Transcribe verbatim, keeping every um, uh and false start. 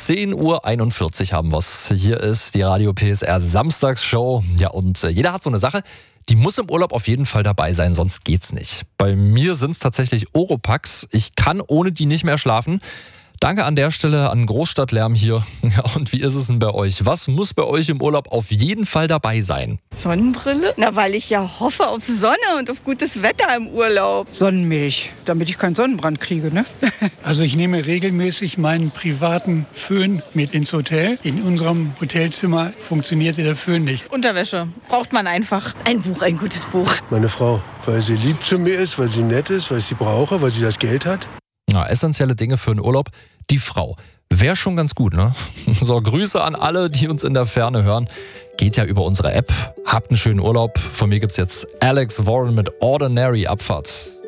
zehn Uhr einundvierzig haben wir's. Hier ist die Radio P S R Samstagsshow. Ja, und äh, jeder hat so eine Sache, die muss im Urlaub auf jeden Fall dabei sein, sonst geht's nicht. Bei mir sind's tatsächlich Oropax. Ich kann ohne die nicht mehr schlafen. Danke an der Stelle an Großstadtlärm hier. Ja, und wie ist es denn bei euch? Was muss bei euch im Urlaub auf jeden Fall dabei sein? Sonnenbrille? Na, weil ich ja hoffe auf Sonne und auf gutes Wetter im Urlaub. Sonnenmilch, damit ich keinen Sonnenbrand kriege, ne? Also ich nehme regelmäßig meinen privaten Föhn mit ins Hotel. In unserem Hotelzimmer funktionierte der Föhn nicht. Unterwäsche. Braucht man einfach. Ein Buch, ein gutes Buch. Meine Frau, weil sie lieb zu mir ist, weil sie nett ist, weil ich sie brauche, weil sie das Geld hat. Na, essentielle Dinge für einen Urlaub. Die Frau. Wäre schon ganz gut, ne? So, Grüße an alle, die uns in der Ferne hören. Geht ja über unsere App. Habt einen schönen Urlaub. Von mir gibt's jetzt Alex Warren mit Ordinary Abfahrt.